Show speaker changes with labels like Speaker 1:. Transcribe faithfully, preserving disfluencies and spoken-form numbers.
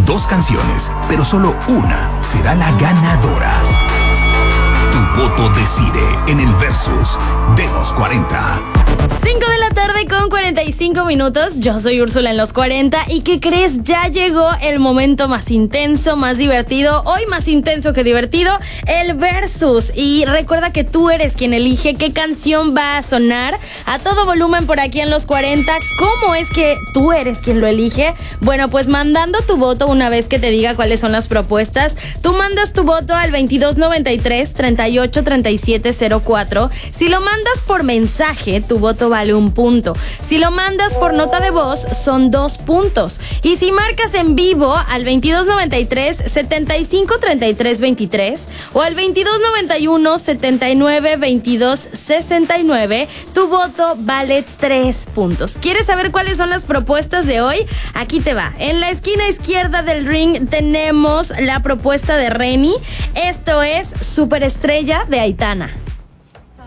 Speaker 1: dos canciones, pero solo una será la ganadora. Tu voto decide en el Versus de los cuarenta.
Speaker 2: cinco de la tarde con cuarenta y cinco minutos. Yo soy Úrsula en los cuarenta. ¿Y qué crees? Ya llegó el momento más intenso, más divertido. Hoy más intenso que divertido, el Versus. Y recuerda que tú eres quien elige qué canción va a sonar a todo volumen por aquí en los cuarenta. ¿Cómo es que tú eres quien lo elige? Bueno, pues mandando tu voto una vez que te diga cuáles son las propuestas. Tú mandas tu voto al veintidós noventa y tres, treinta y ocho, treinta y siete cero cuatro. Si lo mandas por mensaje, tu voto vale un punto. Si lo mandas por nota de voz, son dos puntos. Y si marcas en vivo al veintidós noventa y tres, setenta y cinco, treinta y tres, veintitrés o al veintidós noventa y uno, setenta y nueve, veintidós, sesenta y nueve, tu voto vale tres puntos. ¿Quieres saber cuáles son las propuestas de hoy? Aquí te va. En la esquina izquierda del ring tenemos la propuesta de Remy. Esto es Superestrella de Aitana.